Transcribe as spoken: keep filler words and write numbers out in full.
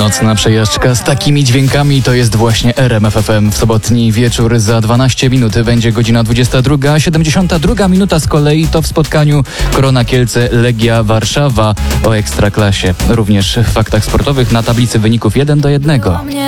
Mocna przejażdżka z takimi dźwiękami to jest właśnie R M F F M. W sobotni wieczór za dwanaście minut będzie godzina dwudziesta druga. siedemdziesiąta druga minuta z kolei to w spotkaniu Korona Kielce Legia Warszawa o Ekstraklasie. Również w faktach sportowych na tablicy wyników jeden do jednego.